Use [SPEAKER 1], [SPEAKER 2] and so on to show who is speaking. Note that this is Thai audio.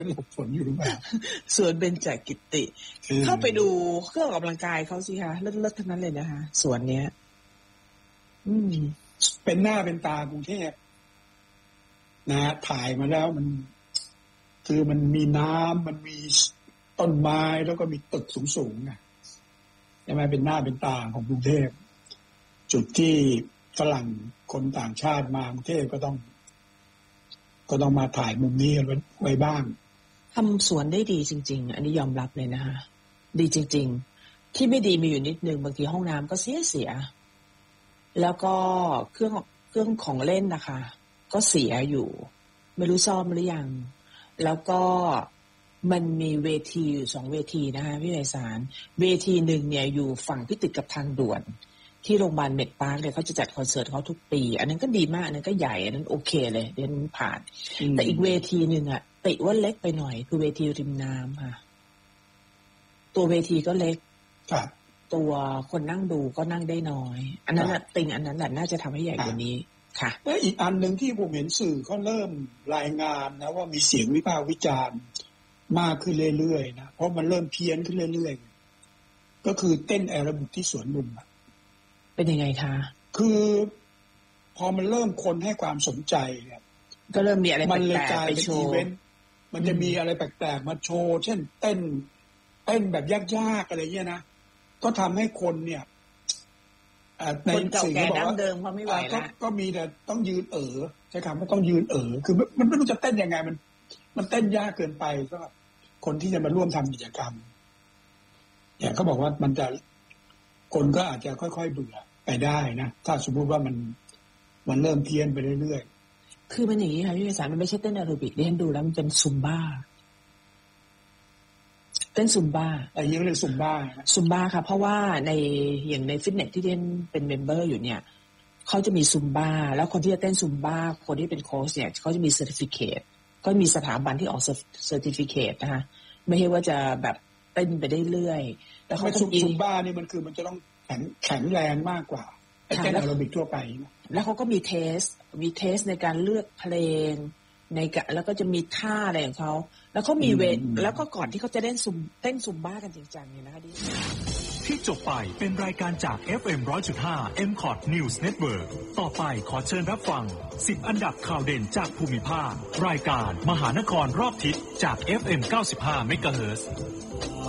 [SPEAKER 1] หลบฝนอยู่หรือเปล่า
[SPEAKER 2] สวนเบญจกิติเข้าไปดูเครื่องออกกำลังกายเขาสิคะเลิศๆทั้งนั้นเลยนะคะสวนเนี้ย
[SPEAKER 1] เป็นหน้าเป็นตากรุงเทพนะถ่ายมาแล้วมันคือมันมีน้ำมันมีต้นไม้แล้วก็มีตึกสูงๆนะใช่ไหมเป็นหน้าเป็นตาของกรุงเทพจุดที่ฝรั่งคนต่างชาติมากรุงเทพก็ต้องมาถ่ายมุมนี้ไว้บ้าง
[SPEAKER 2] ทำสวนได้ดีจริงๆอันนี้ยอมรับเลยนะคะดีจริงๆที่ไม่ดีมีอยู่นิดนึงบางทีห้องน้ำก็เสียแล้วก็เครื่องของเล่นนะคะก็เสียอยู่ไม่รู้ซ่อมหรือยังแล้วก็มันมีเวทีอยู่2 เวทีนะคะพี่ไพศาลเวทีหนึ่งเนี่ยอยู่ฝั่งที่ติดกับทางด่วนที่โรงพยาบาลเมดพาร์คเนี่ยเขาจะจัดคอนเสิร์ตเขาทุกปีอันนั้นก็ดีมากอันนั้นก็ใหญ่อันนั้นโอเคเลยเดินผ่านแต่อีกเวทีหนึ่งอะติว่าเล็กไปหน่อยคือเวทีริมน้ำค่ะตัวเวทีก็เล็กตัวคนนั่งดูก็นั่งได้น้อยอันนั้นติงอันนั้นแหละน่าจะทำให้ใหญ่กว่านี้ค่ะ
[SPEAKER 1] และอีกอันหนึ่งที่ผมเห็นสื่อเขาเริ่มรายงานนะว่ามีเสียงวิพากษ์วิจารณ์มากขึ้นเรื่อยๆนะเพราะมันเริ่มเพี้ยนขึ้นเรื่อยๆก็คือเต้นแอโรบิกที่สวนลุม
[SPEAKER 2] เป็นยังไงคะ
[SPEAKER 1] คือพอมันเริ่มคนให้ความสนใจเนี่ย
[SPEAKER 2] ก็เริ่มมีอะไรแปลก
[SPEAKER 1] ๆไปโชว์มันจะมีอะไรแปลกๆมาโชว์เช่นเต้นแบบยากๆอะไรเงี้ยนะก็ทำให้คนเนี่ย
[SPEAKER 2] คนเก่าแก่ดั้งเดิมเขาไม่ไหวแล้ว
[SPEAKER 1] ก็มีแต่ต้องยืนใช้คำว่าต้องยืนคือมันไม่รู้จะเต้นยังไงมันเต้นยากเกินไปสำหรับคนที่จะมาร่วมทำกิจกรรมอย่างเขาบอกว่ามันจะคนก็อาจจะค่อยๆเบื่อไปได้นะถ้าสมมติว่ามันเริ่มเพี้ยนไปเรื่อย
[SPEAKER 2] ๆคือมันอย่างนี้ค่ะพี่ไพศาลมันไม่ใช่เต้นแอโรบิกที่ฉันดูแล้วมันเป็นซุมบ้าเต้นซุมบ้า
[SPEAKER 1] อะไรอย่างเรียกซุมบ้า
[SPEAKER 2] ค่ะเพราะว่าอย่างในฟิตเนสที่เล่นเป็นเมมเบอร์อยู่เนี่ยเขาจะมีซุมบ้าแล้วคนที่จะเต้นซุมบ้าคนที่เป็นโค้ชเนี่ยเขาจะมีเซอร์ติฟิเคตก็มีสถาบันที่ออกเซอร์ติฟิเคตนะคะไม่ใช่ว่าจะแบบเต้นไปได้เรื่อยแต่เขา
[SPEAKER 1] ซุมบ้านี่มันคือมันจะต้องแข็งแรงมากกว่าเต้นแอโรบิกทั่วไป
[SPEAKER 2] แล้วเขาก็มีเทสในการเลือกเพลงแล้วก็จะมีท่าอะไรของเขาแล้วเขามีแล้วก็ก่อนที่เขาจะเต้นซุมบ้ากันจริงจังเนี่ยนะคะ
[SPEAKER 3] ที่จบไปเป็นรายการจาก FM 100.5 MCOT News Network ต่อไปขอเชิญรับฟัง10อันดับข่าวเด่นจากภูมิภาครายการมหานครรอบทิศจาก FM 95 MHz